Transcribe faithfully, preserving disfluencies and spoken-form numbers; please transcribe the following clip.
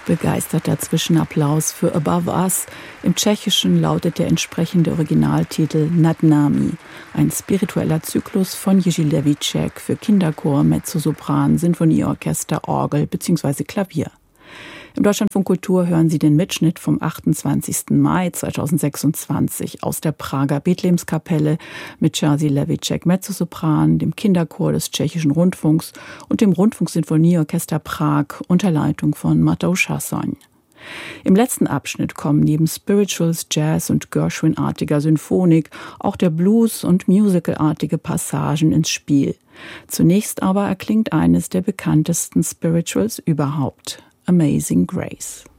Begeisterter Zwischenapplaus für Above Us. Im Tschechischen lautet der entsprechende Originaltitel Nad nami, ein spiritueller Zyklus von Jiří Levíček für Kinderchor, Mezzosopran, Sinfonieorchester, Orgel bzw. Klavier. Im Deutschlandfunk Kultur hören Sie den Mitschnitt vom achtundzwanzigsten Mai zweitausendsechsundzwanzig aus der Prager Bethlehemskapelle mit Jiří Levíček Mezzosopran, dem Kinderchor des Tschechischen Rundfunks und dem Rundfunksinfonieorchester Prag unter Leitung von Matouš Hasoň. Im letzten Abschnitt kommen neben Spirituals, Jazz und Gershwin-artiger Symphonik auch der Blues- und Musical-artige Passagen ins Spiel. Zunächst aber erklingt eines der bekanntesten Spirituals überhaupt, Amazing Grace.